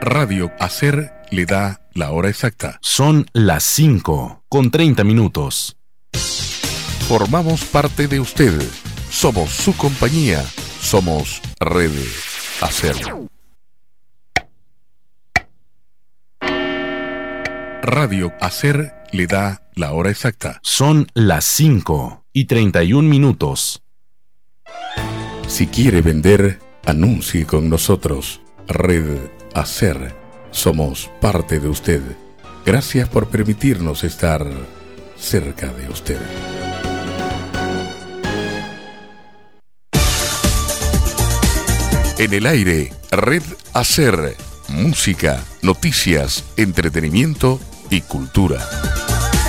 Radio Hacer le da la hora exacta. Son las 5:30. Formamos parte de usted. Somos su compañía. Somos Red Hacer. Radio Hacer le da la hora exacta. Son las 5:31. Si quiere vender, anuncie con nosotros. Red Hacer. Somos parte de usted. Gracias por permitirnos estar cerca de usted. En el aire, Red Hacer. Música, noticias, entretenimiento y cultura.